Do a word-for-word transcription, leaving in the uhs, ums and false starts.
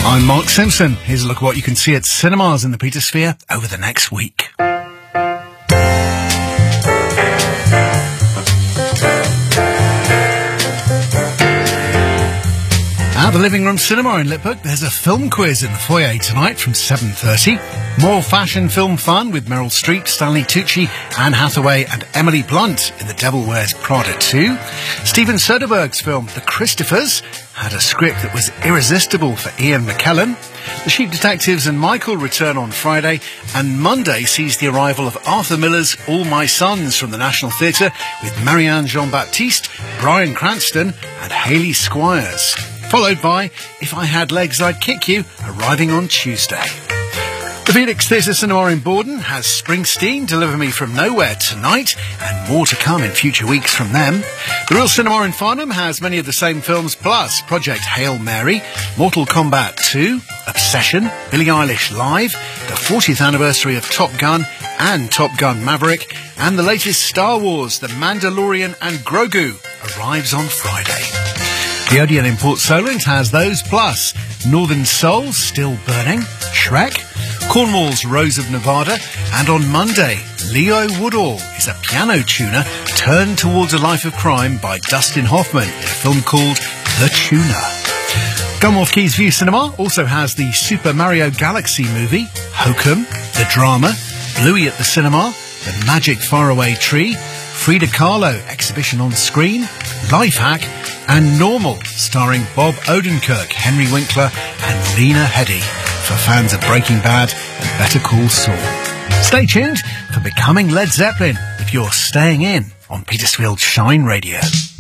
I'm Mark Simpson. Here's a look at what you can see at cinemas in the Petersphere over the next week. At the Living Room Cinema in Liphook, there's a film quiz in the foyer tonight from seven thirty. More fashion film fun with Meryl Streep, Stanley Tucci, Anne Hathaway and Emily Blunt in The Devil Wears Prada two. Steven Soderbergh's film The Christophers had a script that was irresistible for Ian McKellen. The Sheep Detectives and Michael return on Friday, and Monday sees the arrival of Arthur Miller's All My Sons from the National Theatre with Marianne Jean-Baptiste, Bryan Cranston and Hayley Squires. Followed by If I Had Legs I'd Kick You, arriving on Tuesday. The Phoenix Theatre Cinema in Borden has Springsteen, Deliver Me From Nowhere tonight, and more to come in future weeks from them. The Real Cinema in Farnham has many of the same films, plus Project Hail Mary, Mortal Kombat two, Obsession, Billie Eilish Live, the fortieth anniversary of Top Gun and Top Gun Maverick, and the latest Star Wars, The Mandalorian and Grogu, arrives on Friday. The Odeon in Port Solent has those, plus Northern Soul, Still Burning, Shrek, Cornwall's Rose of Nevada, and on Monday, Leo Woodall is a piano tuner turned towards a life of crime by Dustin Hoffman in a film called The Tuner. Gunwharf Quays View Cinema also has the Super Mario Galaxy movie, Hokum, the drama, Bluey at the Cinema, The Magic Faraway Tree, Frida Kahlo exhibition on screen, Life Hack, and Normal, starring Bob Odenkirk, Henry Winkler and Lena Headey, for fans of Breaking Bad and Better Call Saul. Stay tuned for Becoming Led Zeppelin if you're staying in on Petersfield's Shine Radio.